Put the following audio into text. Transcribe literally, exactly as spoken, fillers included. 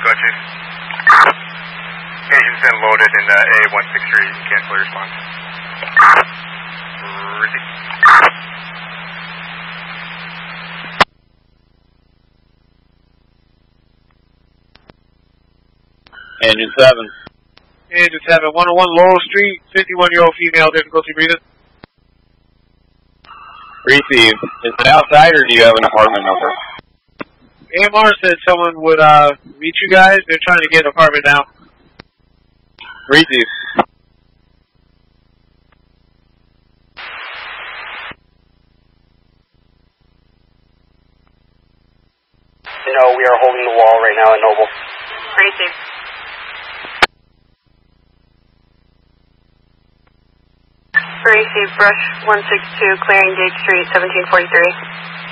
Got you. Agent's been loaded in the A one six three. Cancel your response. Receive. Engine seven. Engine seven, one oh one Laurel Street, fifty-one-year-old female, difficulty breathing. Receive. Is it outside or do you have an apartment number? A M R said someone would uh, meet you guys. They're trying to get an apartment now. Receive. No, we are holding the wall right now at Noble. Receive. Receive, brush one six two, clearing Gate Street, seventeen forty-three.